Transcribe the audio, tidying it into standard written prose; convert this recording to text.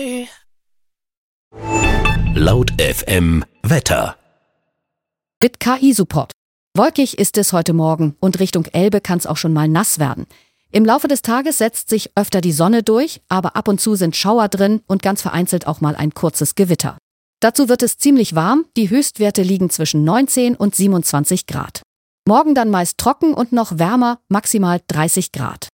Laut FM Wetter. Mit KI-Support. Wolkig ist es heute Morgen und Richtung Elbe kann es auch schon mal nass werden. Im Laufe des Tages setzt sich öfter die Sonne durch, aber ab und zu sind Schauer drin und ganz vereinzelt auch mal ein kurzes Gewitter. Dazu wird es ziemlich warm, die Höchstwerte liegen zwischen 19 und 27 Grad. Morgen dann meist trocken und noch wärmer, maximal 30 Grad.